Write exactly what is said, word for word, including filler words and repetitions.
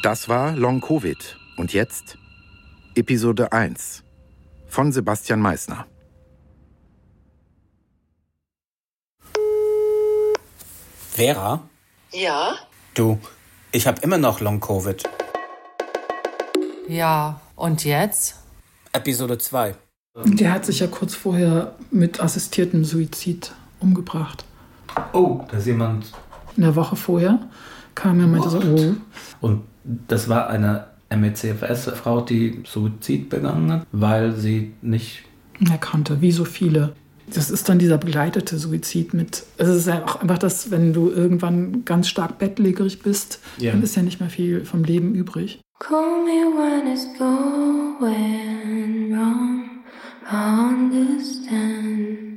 Das war Long Covid. Und jetzt Episode eins von Sebastian Meissner. Vera? Ja? Du, ich habe immer noch Long Covid. Ja, und jetzt? Episode zwei. Der hat sich ja kurz vorher mit assistiertem Suizid umgebracht. Oh, da ist jemand... In der Woche vorher kam er und meinte so, oh. Und das war eine M E C F S-Frau, die Suizid begangen hat, weil sie nicht... Er kannte, wie so viele. Das ist dann dieser begleitete Suizid mit... Es ist ja auch einfach das, wenn du irgendwann ganz stark bettlägerig bist, Ja. dann ist ja nicht mehr viel vom Leben übrig. Call me when it's going wrong. I understand.